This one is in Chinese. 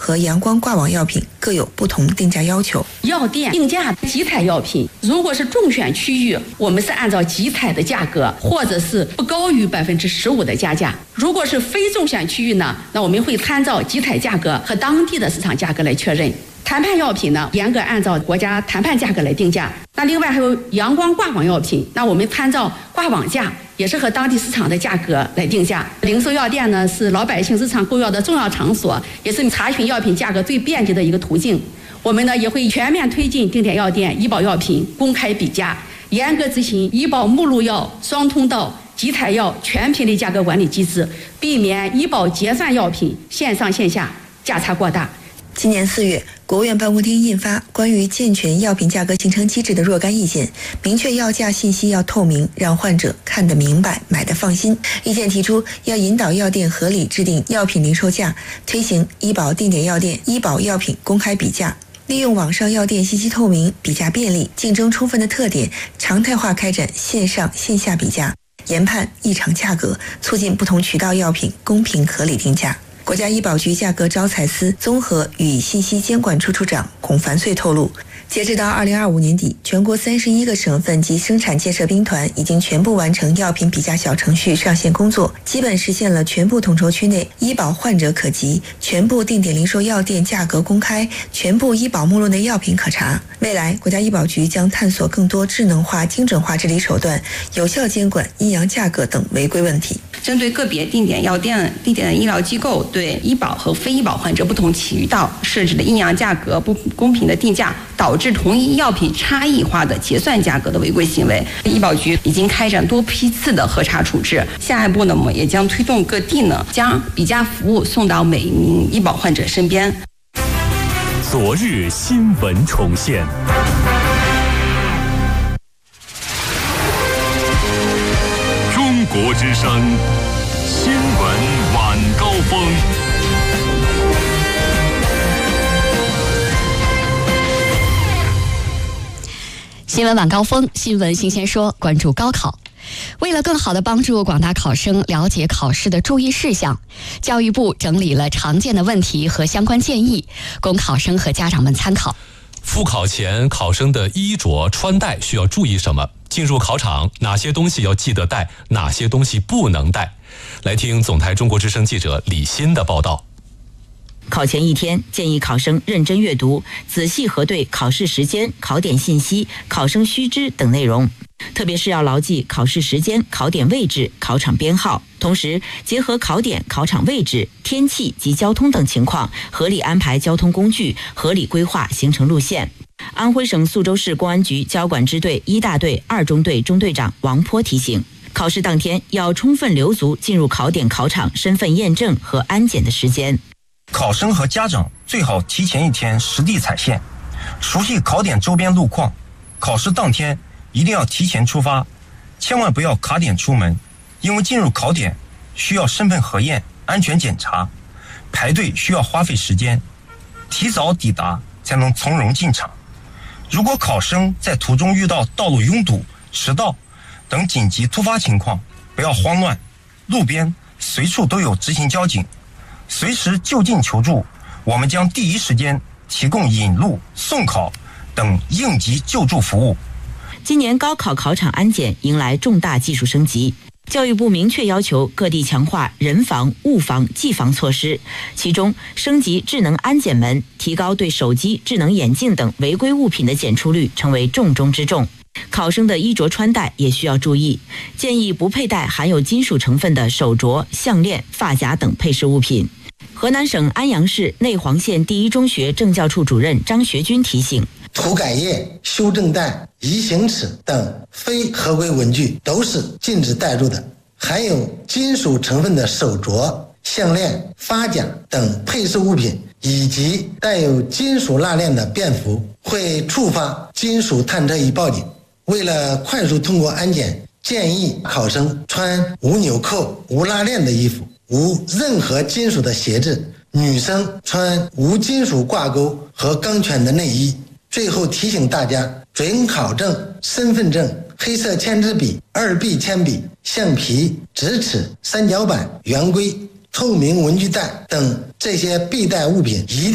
和阳光挂网药品各有不同定价要求。 药店定价集采药品，如果是中选区域，我们是按照集采的价格，或者是不高于15%的加价；如果是非中选区域呢，那我们会参照集采价格和当地的市场价格来确认。谈判药品呢，严格按照国家谈判价格来定价。那另外还有阳光挂网药品，那我们参照挂网价，也是和当地市场的价格来定价。零售药店呢，是老百姓日常购药的重要场所，也是查询药品价格最便捷的一个途径。我们呢也会全面推进定点药店医保药品公开比价，严格执行医保目录药、双通道、集采药全频率价格管理机制，避免医保结算药品线上线下价差过大。 今年4月，国务院办公厅印发《关于健全药品价格形成机制的若干意见》，明确药价信息要透明，让患者看得明白，买得放心。意见提出，要引导药店合理制定药品零售价，推行医保定点药店医保药品公开比价，利用网上药店信息透明、比价便利、竞争充分的特点，常态化开展线上线下比价，研判异常价格，促进不同渠道药品公平合理定价。国家医保局价格招采司综合与信息监管处处长孔凡穗透露，截止到2025年底，全国31个省份及生产建设兵团已经全部完成药品比价小程序上线工作，基本实现了全部统筹区内医保患者可及、全部定点零售药店价格公开、全部医保目录内药品可查。未来，国家医保局将探索更多智能化、精准化治理手段，有效监管阴阳价格等违规问题。 针对个别定点药店、定点医疗机构对医保和非医保患者不同渠道设置的阴阳价格不公平的定价，导致同一药品差异化的结算价格的违规行为，医保局已经开展多批次的核查处置。下一步呢，我们也将推动各地呢将比价服务送到每一名医保患者身边。 昨日新闻重现。中国之声新闻晚高峰。 新闻晚高峰，新闻新鲜说，关注高考。为了更好地帮助广大考生了解考试的注意事项，教育部整理了常见的问题和相关建议，供考生和家长们参考。 复考前，考生的衣着穿戴需要注意什么？进入考场，哪些东西要记得带，哪些东西不能带？来听总台中国之声记者李欣的报道。 考前一天，建议考生认真阅读，仔细核对考试时间、考点信息、考生须知等内容，特别是要牢记考试时间、考点位置、考场编号，同时结合考点、考场位置、天气及交通等情况，合理安排交通工具，合理规划行程路线。安徽省宿州市公安局交管支队1大队2中队中队长王波提醒，考试当天要充分留足进入考点、考场身份验证和安检的时间。 考生和家长最好提前1天实地踩线，熟悉考点周边路况。考试当天一定要提前出发，千万不要卡点出门，因为进入考点需要身份核验、安全检查，排队需要花费时间，提早抵达才能从容进场。如果考生在途中遇到道路拥堵、迟到等紧急突发情况，不要慌乱，路边随处都有执勤交警，随时就近求助，我们将第一时间提供引路、送考等应急救助服务。 今年高考考场安检迎来重大技术升级，教育部明确要求各地强化人防、物防、技防措施，其中升级智能安检门，提高对手机、智能眼镜等违规物品的检出率，成为重中之重。考生的衣着穿戴也需要注意，建议不佩戴含有金属成分的手镯、项链、发夹等配饰物品。河南省安阳市内黄县第一中学政教处主任张学军提醒， 涂改液、修正带、移行尺等非合规文具都是禁止带入的，含有金属成分的手镯、项链、发夹等配饰物品以及带有金属蜡链的便服会触发金属探测仪报警。为了快速通过安检，建议考生穿无纽扣、无拉链的衣服，无任何金属的鞋子，女生穿无金属挂钩和钢圈的内衣。最后提醒大家，准考证、身份证、黑色签字笔、2B 铅笔、橡皮、直尺、三角板、圆规、透明文具袋等这些必带物品一定